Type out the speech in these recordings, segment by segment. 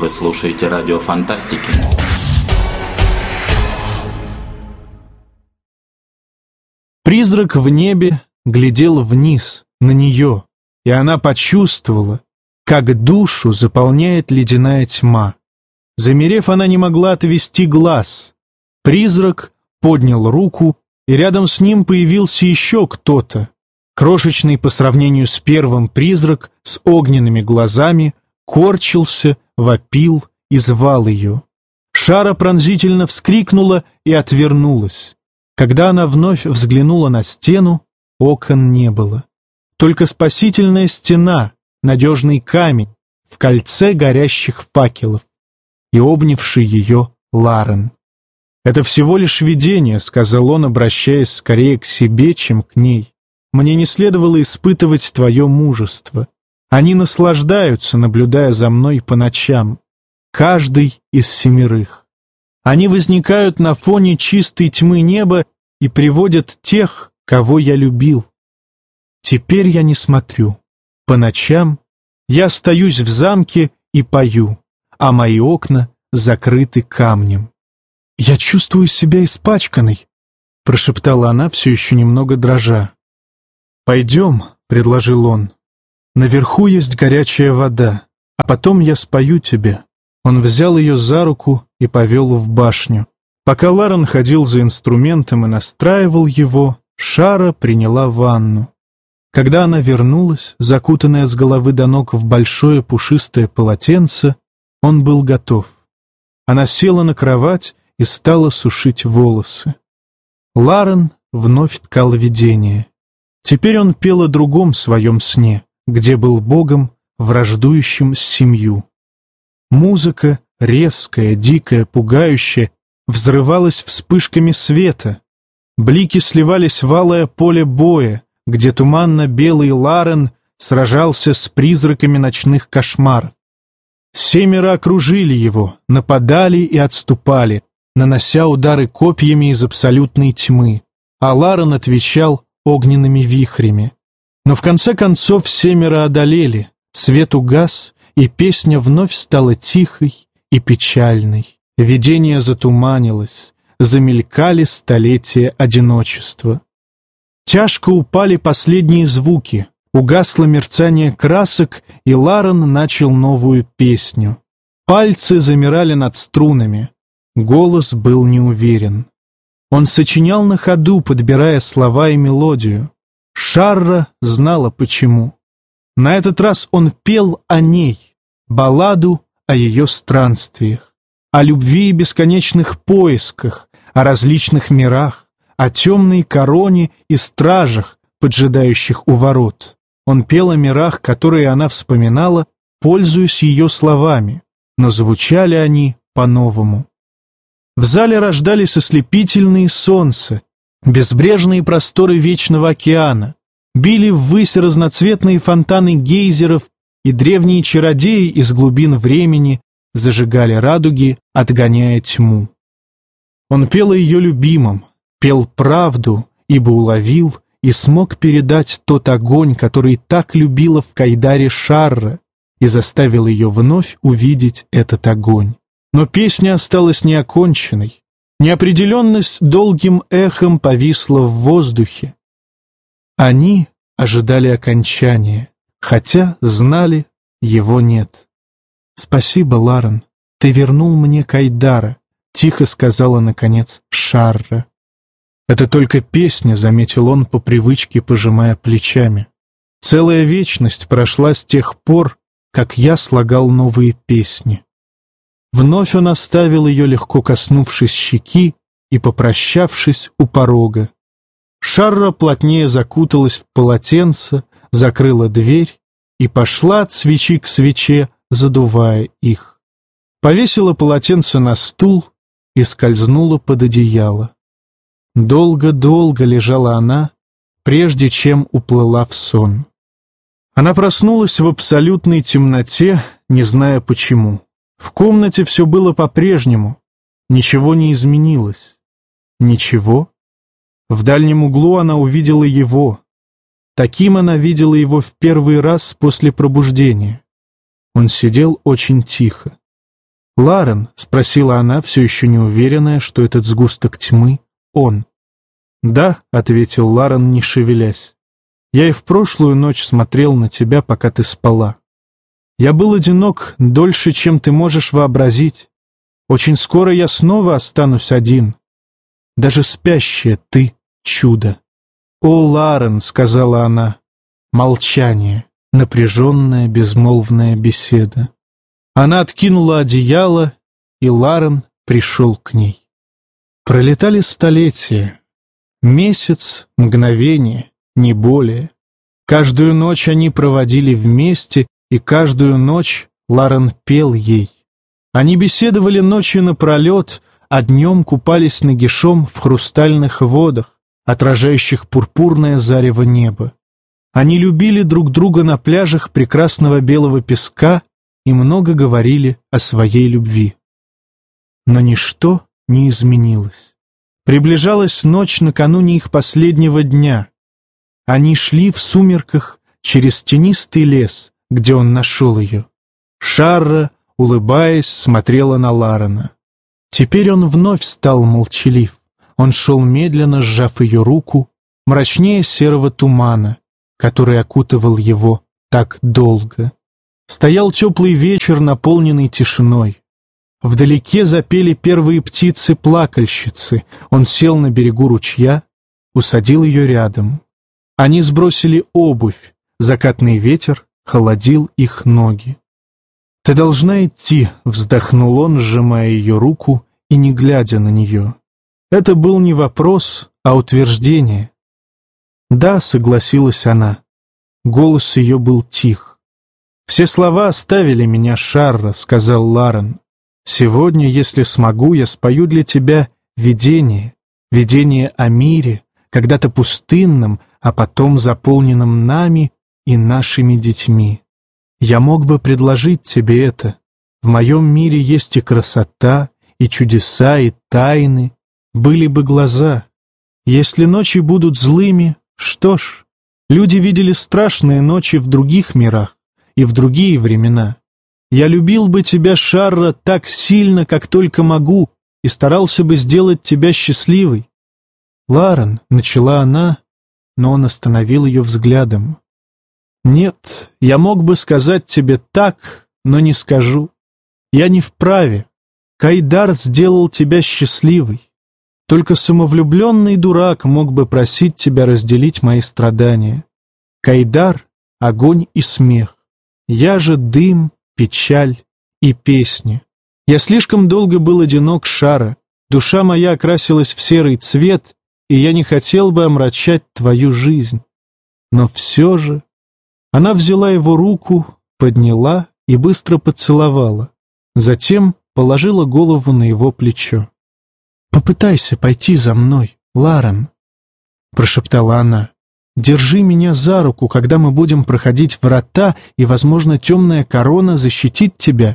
Вы слушаете радио Фантастики. Призрак в небе глядел вниз, на нее, и она почувствовала, как душу заполняет ледяная тьма. Замерев, она не могла отвести глаз. Призрак поднял руку, и рядом с ним появился еще кто-то. Крошечный по сравнению с первым призрак с огненными глазами корчился, вопил и звал ее. Шара пронзительно вскрикнула и отвернулась. Когда она вновь взглянула на стену, окон не было. Только спасительная стена, надежный камень в кольце горящих факелов и обнявший ее Ларен. «Это всего лишь видение», — сказал он, обращаясь скорее к себе, чем к ней. «Мне не следовало испытывать твое мужество. Они наслаждаются, наблюдая за мной по ночам. Каждый из 7. Они возникают на фоне чистой тьмы неба и приводят тех, кого я любил. Теперь я не смотрю. По ночам я остаюсь в замке и пою, а мои окна закрыты камнем». «Я чувствую себя испачканной», — прошептала она, все еще немного дрожа. «Пойдем», — предложил он. «Наверху есть горячая вода, а потом я спою тебе». Он взял ее за руку и повел в башню. Пока Ларен ходил за инструментом и настраивал его, Шара приняла ванну. Когда она вернулась, закутанная с головы до ног в большое пушистое полотенце, он был готов. Она села на кровать и стала сушить волосы. Ларен вновь ткал видение. Теперь он пел о другом своем сне, где был богом, враждующим с 7. Музыка, резкая, дикая, пугающая, взрывалась вспышками света. Блики сливались в алое поле боя, где туманно-белый Ларен сражался с призраками ночных кошмаров. 7 окружили его, нападали и отступали, нанося удары копьями из абсолютной тьмы, а Ларен отвечал огненными вихрями. Но в конце концов 7 одолели, свет угас, и песня вновь стала тихой и печальной. Видение затуманилось, замелькали столетия одиночества. Тяжко упали последние звуки, угасло мерцание красок, и Ларен начал новую песню. Пальцы замирали над струнами, голос был неуверен. Он сочинял на ходу, подбирая слова и мелодию. Шарра знала почему. На этот раз он пел о ней, балладу о ее странствиях, о любви и бесконечных поисках, о различных мирах, о темной короне и стражах, поджидающих у ворот. Он пел о мирах, которые она вспоминала, пользуясь ее словами, но звучали они по-новому. В зале рождались ослепительные солнца, безбрежные просторы вечного океана, били ввысь разноцветные фонтаны гейзеров, и древние чародеи из глубин времени зажигали радуги, отгоняя тьму. Он пел о ее любимом, пел правду, ибо уловил и смог передать тот огонь, который так любила в Кайдаре Шарра, и заставил ее вновь увидеть этот огонь. Но песня осталась неоконченной. Неопределенность долгим эхом повисла в воздухе. Они ожидали окончания, хотя знали, его нет. «Спасибо, Ларен, ты вернул мне Кайдара», — тихо сказала, наконец, Шарра. «Это только песня», — заметил он по привычке, пожимая плечами. «Целая вечность прошла с тех пор, как я слагал новые песни». Вновь он оставил ее, легко коснувшись щеки и попрощавшись у порога. Шарра плотнее закуталась в полотенце, закрыла дверь и пошла от свечи к свече, задувая их. Повесила полотенце на стул и скользнула под одеяло. Долго-долго лежала она, прежде чем уплыла в сон. Она проснулась в абсолютной темноте, не зная почему. В комнате все было по-прежнему, ничего не изменилось. Ничего. В дальнем углу она увидела его. Таким она видела его в первый раз после пробуждения. Он сидел очень тихо. «Ларен?» — спросила она, все еще не уверенная, что этот сгусток тьмы — он. «Да», — ответил Ларен, не шевелясь. «Я и в прошлую ночь смотрел на тебя, пока ты спала. Я был одинок дольше, чем ты можешь вообразить. Очень скоро я снова останусь один. Даже спящая ты — чудо». «О, Ларен», — сказала она. Молчание, напряженная, безмолвная беседа. Она откинула одеяло, и Ларен пришел к ней. Пролетали столетия. Месяц, мгновение, не более. Каждую ночь они проводили вместе, и каждую ночь Ларен пел ей. Они беседовали ночью напролет, а днем купались нагишом в хрустальных водах, отражающих пурпурное зарево неба. Они любили друг друга на пляжах прекрасного белого песка и много говорили о своей любви. Но ничто не изменилось. Приближалась ночь накануне их последнего дня. Они шли в сумерках через тенистый лес, где он нашел ее. Шарра, улыбаясь, смотрела на Ларена. Теперь он вновь стал молчалив. Он шел медленно, сжав ее руку, мрачнее серого тумана, который окутывал его так долго. Стоял теплый вечер, наполненный тишиной. Вдалеке запели первые птицы-плакальщицы. Он сел на берегу ручья, усадил ее рядом. Они сбросили обувь, закатный ветер холодил их ноги. «Ты должна идти», — вздохнул он, сжимая ее руку и не глядя на нее. Это был не вопрос, а утверждение. «Да», — согласилась она. Голос ее был тих. «Все слова оставили меня, Шарра», — сказал Ларен. «Сегодня, если смогу, я спою для тебя видение о мире, когда-то пустынном, а потом заполненном нами и нашими детьми. Я мог бы предложить тебе это. В моем мире есть и красота, и чудеса, и тайны. Были бы глаза. Если ночи будут злыми, что ж, люди видели страшные ночи в других мирах и в другие времена. Я любил бы тебя, Шарра, так сильно, как только могу, и старался бы сделать тебя счастливой». «Ларен», — начала она, но он остановил ее взглядом. «Нет, я мог бы сказать тебе так, но не скажу. Я не вправе. Кайдар сделал тебя счастливой. Только самовлюбленный дурак мог бы просить тебя разделить мои страдания. Кайдар — огонь и смех. Я же дым, печаль и песни. Я слишком долго был одинок, Шара. Душа моя окрасилась в серый цвет, и я не хотел бы омрачать твою жизнь. Но все же...» Она взяла его руку, подняла и быстро поцеловала. Затем положила голову на его плечо. «Попытайся пойти за мной, Ларен», — прошептала она. «Держи меня за руку, когда мы будем проходить врата, и, возможно, темная корона защитит тебя.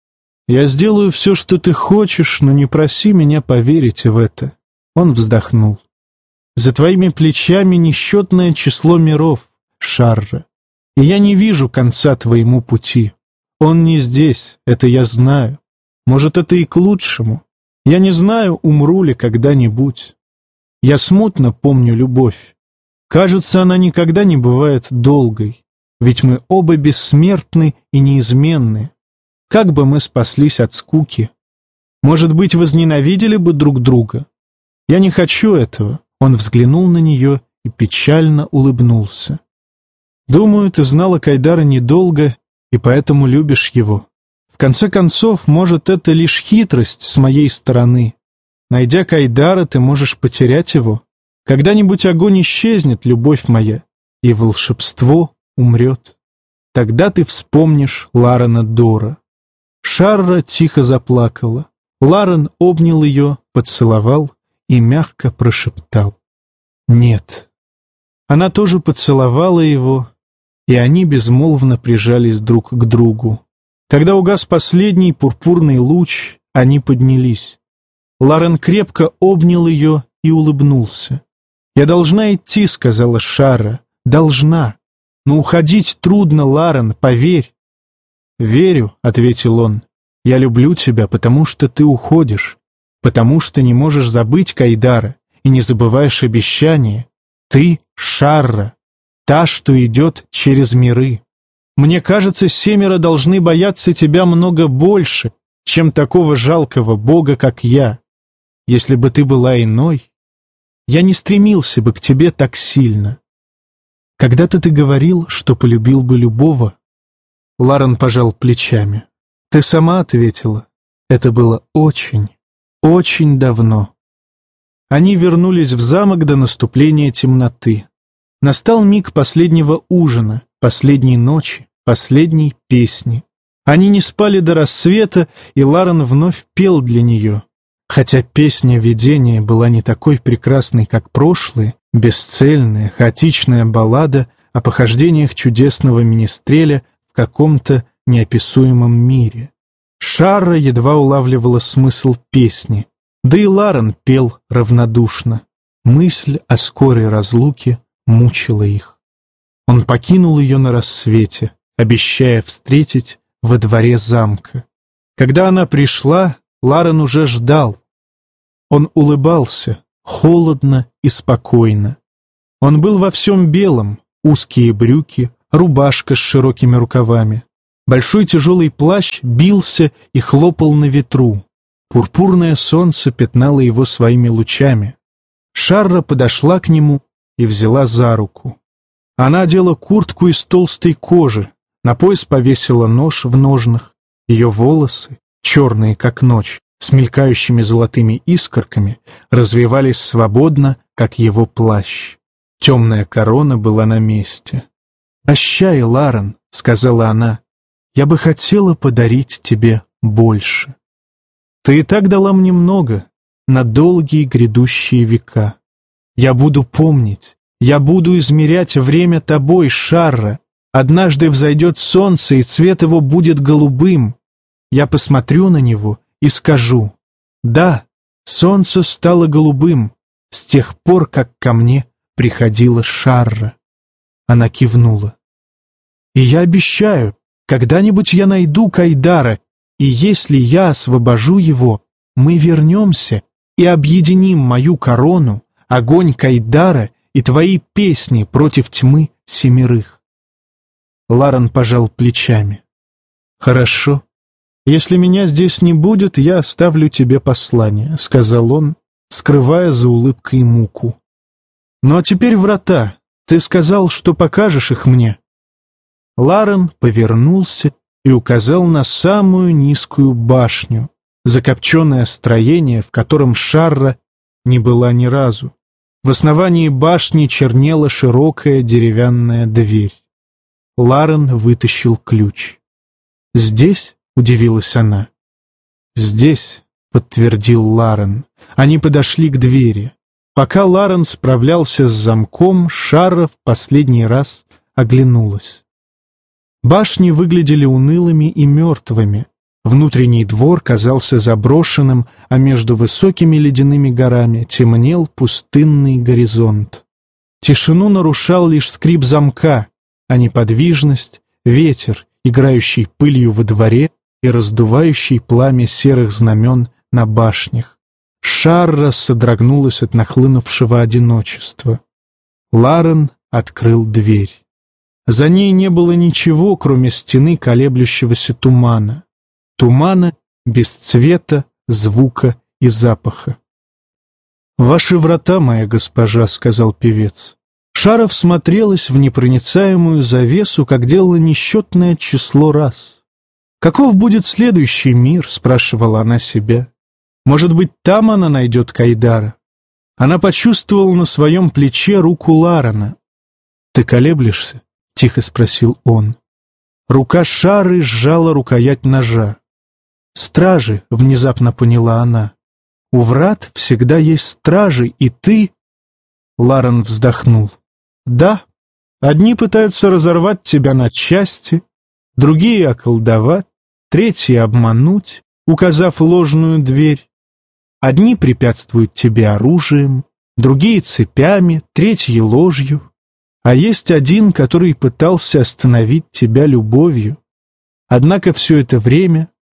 Я сделаю все, что ты хочешь, но не проси меня поверить в это». Он вздохнул. «За твоими плечами несчетное число миров, Шарра, и я не вижу конца твоему пути. Он не здесь, это я знаю. Может, это и к лучшему. Я не знаю, умру ли когда-нибудь. Я смутно помню любовь. Кажется, она никогда не бывает долгой, ведь мы оба бессмертны и неизменны. Как бы мы спаслись от скуки? Может быть, возненавидели бы друг друга? Я не хочу этого». Он взглянул на нее и печально улыбнулся. «Думаю, ты знала Кайдара недолго, и поэтому любишь его. В конце концов, может, это лишь хитрость с моей стороны. Найдя Кайдара, ты можешь потерять его. Когда-нибудь огонь исчезнет, любовь моя, и волшебство умрет. Тогда ты вспомнишь Ларена Дора». Шарра тихо заплакала. Ларен обнял ее, поцеловал и мягко прошептал: «Нет». Она тоже поцеловала его, и они безмолвно прижались друг к другу. Когда угас последний пурпурный луч, они поднялись. Ларен крепко обнял ее и улыбнулся. «Я должна идти», — сказала Шарра. «Должна. Но уходить трудно, Ларен, поверь». «Верю», — ответил он. Я люблю тебя, потому что ты уходишь, потому что не можешь забыть Кайдара и не забываешь обещания. Ты — Шарра, та, что идет через миры. Мне кажется, 7 должны бояться тебя много больше, чем такого жалкого бога, как я. Если бы ты была иной, я не стремился бы к тебе так сильно. Когда-то ты говорил, что полюбил бы любого. Ларен пожал плечами. Ты сама ответила. Это было очень, очень давно. Они вернулись в замок до наступления темноты. Настал миг последнего ужина, последней ночи, последней песни. Они не спали до рассвета, и Ларен вновь пел для нее. Хотя песня видения была не такой прекрасной, как прошлые, бесцельная, хаотичная баллада о похождениях чудесного министреля в каком-то неописуемом мире. Шарра едва улавливала смысл песни, да и Ларен пел равнодушно. Мысль о скорой разлуке мучила их. Он покинул ее на рассвете, обещая встретить во дворе замка. Когда она пришла, Ларен уже ждал. Он улыбался, холодно и спокойно. Он был во всем белом, узкие брюки, рубашка с широкими рукавами. Большой тяжелый плащ бился и хлопал на ветру. Пурпурное солнце пятнало его своими лучами. Шарра подошла к нему и взяла за руку. Она одела куртку из толстой кожи, на пояс повесила нож в ножнах. Ее волосы, черные как ночь, с мелькающими золотыми искорками, развивались свободно, как его плащ. Темная корона была на месте. «Прощай, Ларен», — сказала она, — «я бы хотела подарить тебе больше. Ты и так дала мне много, на долгие грядущие века. Я буду помнить, я буду измерять время тобой, Шарра. Однажды взойдет солнце, и цвет его будет голубым. Я посмотрю на него и скажу: да, солнце стало голубым с тех пор, как ко мне приходила Шарра». Она кивнула. «И я обещаю, когда-нибудь я найду Кайдара, и если я освобожу его, мы вернемся и объединим мою корону, огонь Кайдара и твои песни против тьмы 7. Ларен пожал плечами. «Хорошо. Если меня здесь не будет, я оставлю тебе послание», — сказал он, скрывая за улыбкой муку. «Ну а теперь врата. Ты сказал, что покажешь их мне». Ларен повернулся и указал на самую низкую башню, закопченное строение, в котором Шарра не была ни разу. В основании башни чернела широкая деревянная дверь. Ларен вытащил ключ. «Здесь?» — удивилась она. «Здесь», — подтвердил Ларен. Они подошли к двери. Пока Ларен справлялся с замком, Шарра в последний раз оглянулась. Башни выглядели унылыми и мертвыми. Внутренний двор казался заброшенным, а между высокими ледяными горами темнел пустынный горизонт. Тишину нарушал лишь скрип замка, а неподвижность — ветер, играющий пылью во дворе и раздувающий пламя серых знамен на башнях. Шарра содрогнулась от нахлынувшего одиночества. Ларен открыл дверь. За ней не было ничего, кроме стены колеблющегося тумана. Тумана без цвета, звука и запаха. «Ваши врата, моя госпожа», — сказал певец. Шарра всмотрелась в непроницаемую завесу, как делала несчетное число раз. «Каков будет следующий мир?» — спрашивала она себя. «Может быть, там она найдет Кайдара?» Она почувствовала на своем плече руку Ларена. «Ты колеблешься?» — тихо спросил он. Рука Шарры сжала рукоять ножа. «Стражи», — внезапно поняла она. «У врат всегда есть стражи, и ты...» Ларен вздохнул. «Да, одни пытаются разорвать тебя на части, другие околдовать, третьи обмануть, указав ложную дверь. Одни препятствуют тебе оружием, другие цепями, третьи ложью. А есть один, который пытался остановить тебя любовью. Однако все это время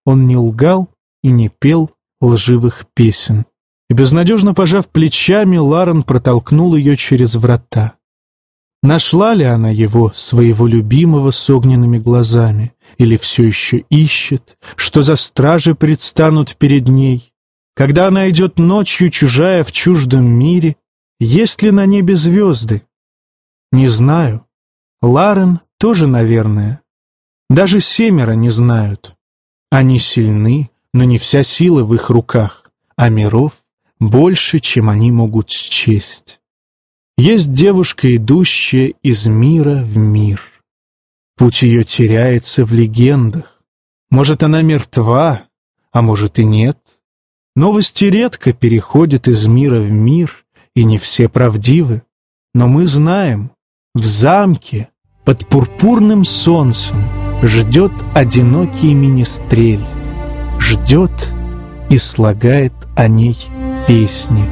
Он не лгал и не пел лживых песен. И безнадежно пожав плечами, Ларен протолкнул ее через врата. Нашла ли она его, своего любимого, с огненными глазами, или все еще ищет, что за стражи предстанут перед ней? Когда она идет ночью, чужая в чуждом мире, есть ли на небе звезды? Не знаю. Ларен тоже, наверное. Даже 7 не знают. Они сильны, но не вся сила в их руках, а миров больше, чем они могут счесть. Есть девушка, идущая из мира в мир. Путь ее теряется в легендах. Может, она мертва, а может и нет. Новости редко переходят из мира в мир, и не все правдивы. Но мы знаем, в замке под пурпурным солнцем ждет одинокий министрель, ждет и слагает о ней песни.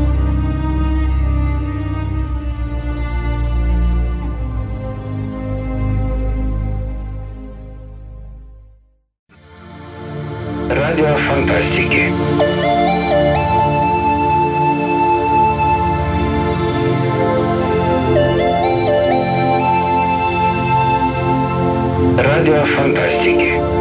Радио фантастики. Радио фантастики.